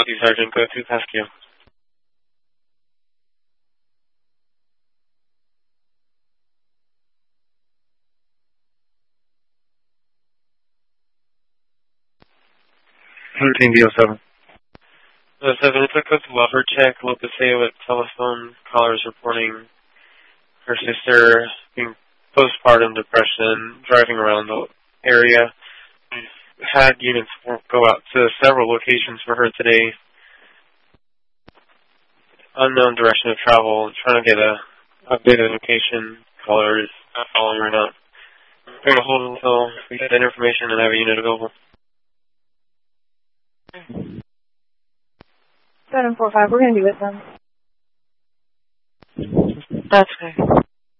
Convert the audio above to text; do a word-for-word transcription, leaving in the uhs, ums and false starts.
with you, Sergeant. Go to Pasquio. thirteen B oh seven. Uh, seven, it's a code to welfare check. Lopeseo at telephone. Callers reporting her sister being postpartum depression, driving around the area. We've had units go out to several locations for her today. Unknown direction of travel, trying to get a updated location. Callers not following her up. We're going to hold until we get that information and have a unit available. seven four five, we're going to be with them. That's okay.